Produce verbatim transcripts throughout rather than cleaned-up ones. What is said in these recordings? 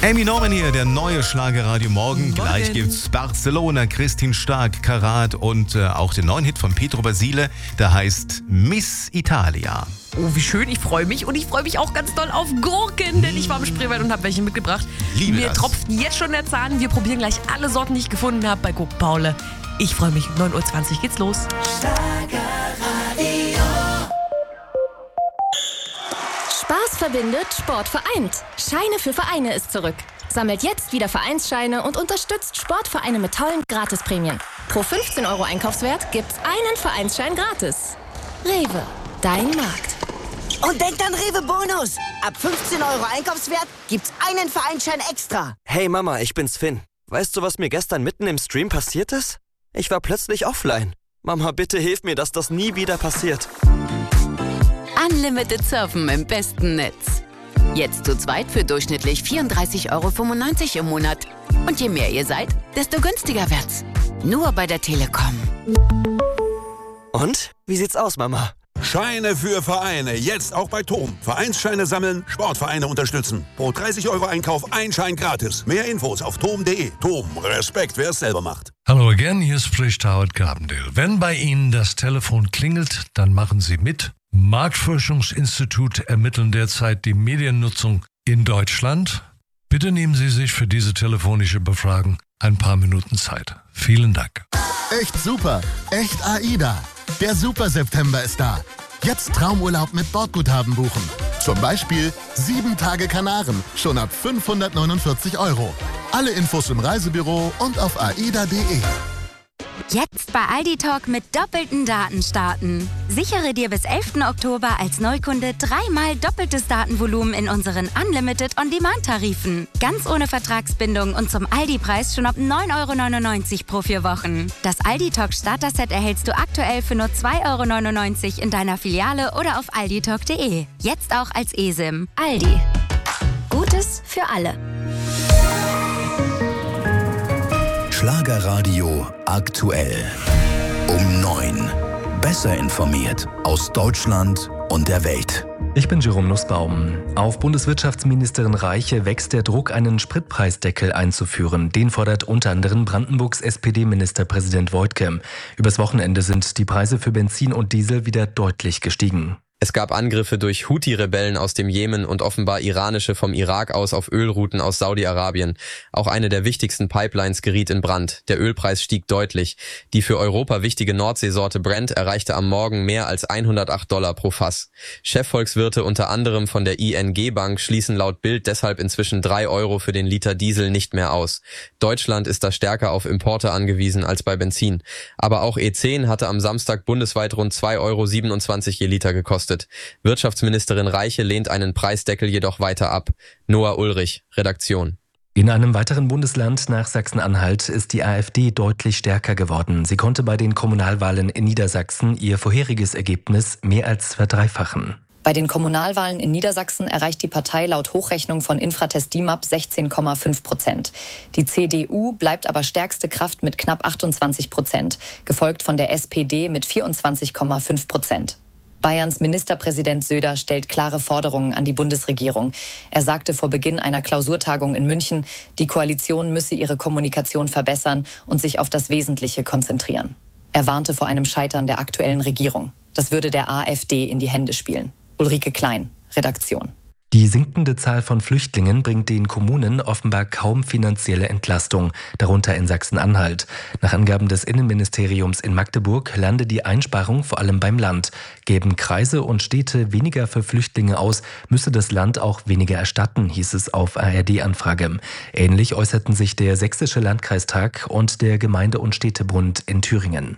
Amy Norman hier, der neue Schlagerradio Morgen. Morgen. Gleich gibt's Barcelona, Christine Stark, Karat und äh, auch den neuen Hit von Pietro Basile, der heißt Miss Italia. Oh, wie schön, ich freue mich und ich freue mich auch ganz doll auf Gurken, denn ich war im Spreewald und habe welche mitgebracht. Liebe Mir das. tropft jetzt schon der Zahn. Wir probieren gleich alle Sorten, die ich gefunden habe bei Guck Paule. Ich freue mich, neun Uhr zwanzig geht's los. Spaß verbindet, Sport vereint. Scheine für Vereine ist zurück. Sammelt jetzt wieder Vereinsscheine und unterstützt Sportvereine mit tollen Gratisprämien. Pro fünfzehn Euro Einkaufswert gibt's einen Vereinsschein gratis. Rewe, dein Markt. Und denkt an Rewe Bonus. Ab fünfzehn Euro Einkaufswert gibt's einen Vereinsschein extra. Hey Mama, ich bin's Finn. Weißt du, was mir gestern mitten im Stream passiert ist? Ich war plötzlich offline. Mama, bitte hilf mir, dass das nie wieder passiert. Unlimited Surfen im besten Netz. Jetzt zu zweit für durchschnittlich vierunddreißig Euro fünfundneunzig im Monat. Und je mehr ihr seid, desto günstiger wird's. Nur bei der Telekom. Und? Wie sieht's aus, Mama? Scheine für Vereine, jetzt auch bei Tom. Vereinsscheine sammeln, Sportvereine unterstützen. Pro dreißig Euro Einkauf ein Schein gratis. Mehr Infos auf tom punkt de. Tom, Respekt, wer es selber macht. Hallo again, hier spricht Howard Carbendale. Wenn bei Ihnen das Telefon klingelt, dann machen Sie mit. Marktforschungsinstitut ermitteln derzeit die Mediennutzung in Deutschland. Bitte nehmen Sie sich für diese telefonische Befragung ein paar Minuten Zeit. Vielen Dank. Echt super, echt AIDA. Der Super-September ist da. Jetzt Traumurlaub mit Bordguthaben buchen. Zum Beispiel sieben Tage Kanaren, schon ab fünfhundertneunundvierzig Euro. Alle Infos im Reisebüro und auf aida punkt de. Jetzt bei Aldi Talk mit doppelten Daten starten. Sichere dir bis elften Oktober als Neukunde dreimal doppeltes Datenvolumen in unseren Unlimited On-Demand-Tarifen. Ganz ohne Vertragsbindung und zum Aldi-Preis schon ab neun Euro neunundneunzig pro vier Wochen. Das Aldi Talk Starter-Set erhältst du aktuell für nur zwei Euro neunundneunzig in deiner Filiale oder auf aldi talk punkt de. Jetzt auch als eSIM. Aldi. Gutes für alle. Schlagerradio aktuell. Um neun. Besser informiert aus Deutschland und der Welt. Ich bin Jerome Nussbaum. Auf Bundeswirtschaftsministerin Reiche wächst der Druck, einen Spritpreisdeckel einzuführen. Den fordert unter anderem Brandenburgs S P D-Ministerpräsident Woidke. Übers Wochenende sind die Preise für Benzin und Diesel wieder deutlich gestiegen. Es gab Angriffe durch Houthi-Rebellen aus dem Jemen und offenbar iranische vom Irak aus auf Ölrouten aus Saudi-Arabien. Auch eine der wichtigsten Pipelines geriet in Brand. Der Ölpreis stieg deutlich. Die für Europa wichtige Nordseesorte Brent erreichte am Morgen mehr als hundertacht Dollar pro Fass. Chefvolkswirte unter anderem von der I N G-Bank schließen laut Bild deshalb inzwischen drei Euro für den Liter Diesel nicht mehr aus. Deutschland ist da stärker auf Importe angewiesen als bei Benzin. Aber auch E zehn hatte am Samstag bundesweit rund zwei Euro siebenundzwanzig je Liter gekostet. Wirtschaftsministerin Reiche lehnt einen Preisdeckel jedoch weiter ab. Noah Ulrich, Redaktion. In einem weiteren Bundesland nach Sachsen-Anhalt ist die AfD deutlich stärker geworden. Sie konnte bei den Kommunalwahlen in Niedersachsen ihr vorheriges Ergebnis mehr als verdreifachen. Bei den Kommunalwahlen in Niedersachsen erreicht die Partei laut Hochrechnung von Infratest D I M A P sechzehn Komma fünf Prozent. Die C D U bleibt aber stärkste Kraft mit knapp achtundzwanzig Prozent, gefolgt von der S P D mit vierundzwanzig Komma fünf Prozent. Bayerns Ministerpräsident Söder stellt klare Forderungen an die Bundesregierung. Er sagte vor Beginn einer Klausurtagung in München, die Koalition müsse ihre Kommunikation verbessern und sich auf das Wesentliche konzentrieren. Er warnte vor einem Scheitern der aktuellen Regierung. Das würde der AfD in die Hände spielen. Ulrike Klein, Redaktion. Die sinkende Zahl von Flüchtlingen bringt den Kommunen offenbar kaum finanzielle Entlastung, darunter in Sachsen-Anhalt. Nach Angaben des Innenministeriums in Magdeburg lande die Einsparung vor allem beim Land. Gäben Kreise und Städte weniger für Flüchtlinge aus, müsse das Land auch weniger erstatten, hieß es auf A R D-Anfrage. Ähnlich äußerten sich der Sächsische Landkreistag und der Gemeinde- und Städtebund in Thüringen.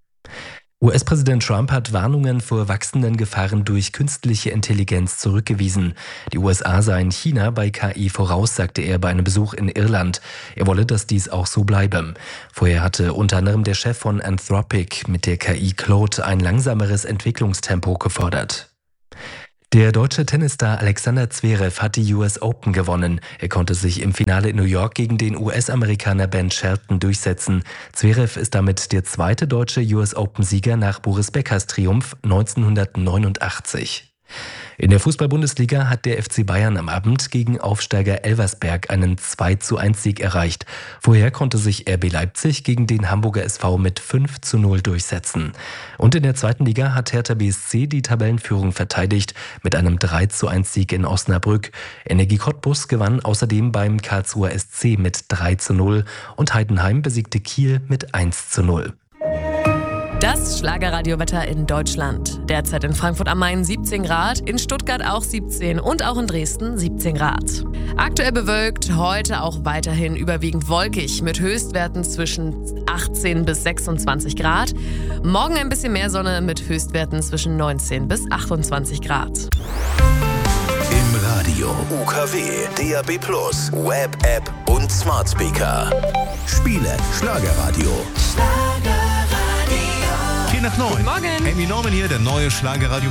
U S-Präsident Trump hat Warnungen vor wachsenden Gefahren durch künstliche Intelligenz zurückgewiesen. Die U S A seien China bei K I voraus, sagte er bei einem Besuch in Irland. Er wolle, dass dies auch so bleibe. Vorher hatte unter anderem der Chef von Anthropic mit der K I Claude ein langsameres Entwicklungstempo gefordert. Der deutsche Tennisstar Alexander Zverev hat die U S Open gewonnen. Er konnte sich im Finale in New York gegen den U S-Amerikaner Ben Shelton durchsetzen. Zverev ist damit der zweite deutsche U S Open-Sieger nach Boris Beckers Triumph neunzehnhundertneunundachtzig. In der Fußball-Bundesliga hat der F C Bayern am Abend gegen Aufsteiger Elversberg einen zwei zu eins Sieg erreicht. Vorher konnte sich R B Leipzig gegen den Hamburger S V mit fünf zu null durchsetzen. Und in der zweiten Liga hat Hertha B S C die Tabellenführung verteidigt mit einem drei zu eins Sieg in Osnabrück. Energie Cottbus gewann außerdem beim Karlsruher S C mit drei zu null und Heidenheim besiegte Kiel mit eins zu null. Das Schlagerradiowetter in Deutschland. Derzeit in Frankfurt am Main siebzehn Grad, in Stuttgart auch siebzehn und auch in Dresden siebzehn Grad. Aktuell bewölkt, heute auch weiterhin überwiegend wolkig mit Höchstwerten zwischen achtzehn bis sechsundzwanzig Grad. Morgen ein bisschen mehr Sonne mit Höchstwerten zwischen neunzehn bis achtundzwanzig Grad. Im Radio, U K W, D A B plus, Web, App und Smart Speaker. Spiele Schlagerradio. Vier nach neun. Guten Morgen. Amy Norman hier, der neue Schlagerradio